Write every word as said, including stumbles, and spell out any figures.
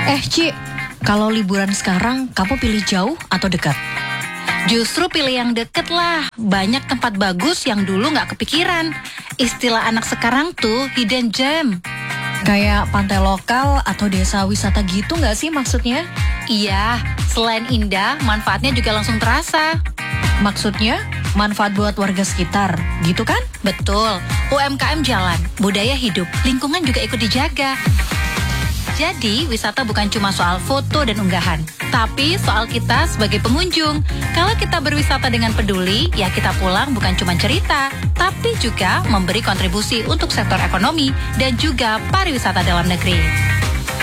Eh Ci, kalau liburan sekarang kamu pilih jauh atau dekat? Justru pilih yang deket lah. Banyak tempat bagus yang dulu nggak kepikiran. Istilah anak sekarang tuh hidden gem. Kayak pantai lokal atau desa wisata gitu nggak sih maksudnya? Iya, selain indah, manfaatnya juga langsung terasa. Maksudnya manfaat buat warga sekitar, gitu kan? Betul, U M K M jalan, budaya hidup, lingkungan juga ikut dijaga. Jadi, wisata bukan cuma soal foto dan unggahan, tapi soal kita sebagai pengunjung. Kalau kita berwisata dengan peduli, ya kita pulang bukan cuma cerita, tapi juga memberi kontribusi untuk sektor ekonomi dan juga pariwisata dalam negeri.